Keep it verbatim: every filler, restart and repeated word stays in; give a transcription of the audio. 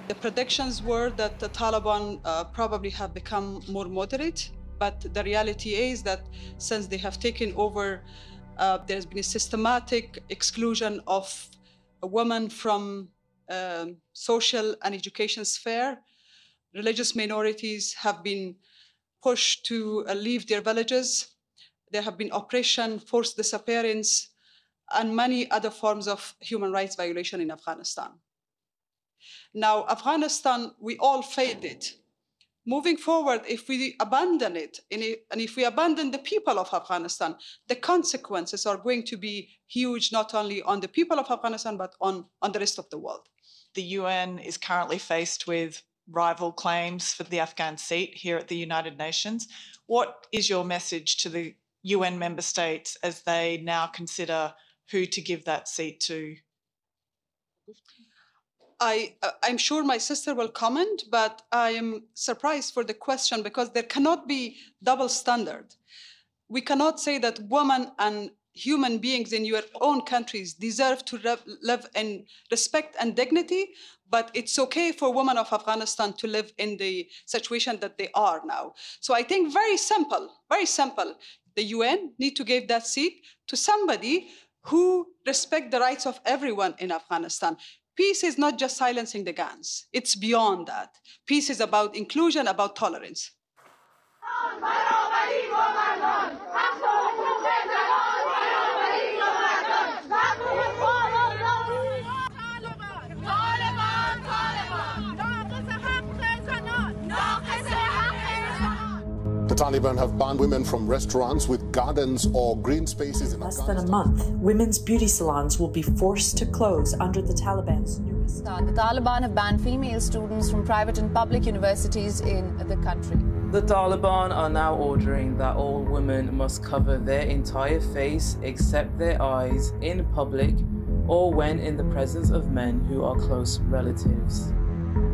The predictions were that the Taliban uh, probably have become more moderate, but the reality is that since they have taken over, uh, there's been a systematic exclusion of a woman from um, social and education sphere. Religious minorities have been pushed to uh, leave their villages. There have been oppression, forced disappearance, and many other forms of human rights violation in Afghanistan. Now, Afghanistan, we all failed it. Moving forward, if we abandon it, and if we abandon the people of Afghanistan, the consequences are going to be huge, not only on the people of Afghanistan, but on, on the rest of the world. The U N is currently faced with rival claims for the Afghan seat here at the United Nations. What is your message to the U N member states as they now consider who to give that seat to? I, uh, I'm sure my sister will comment, but I am surprised for the question because there cannot be double standard. We cannot say that women and human beings in your own countries deserve to live in respect and dignity, but it's okay for women of Afghanistan to live in the situation that they are now. So I think very simple, very simple. The U N need to give that seat to somebody who respect the rights of everyone in Afghanistan. Peace is not just silencing the guns. It's beyond that. Peace is about inclusion, about tolerance. The Taliban have banned women from restaurants with gardens or green spaces in less Afghanistan. than a month, women's beauty salons will be forced to close under the Taliban's newest. The Taliban have banned female students from private and public universities in the country. The Taliban are now ordering that all women must cover their entire face except their eyes in public or when in the presence of men who are close relatives.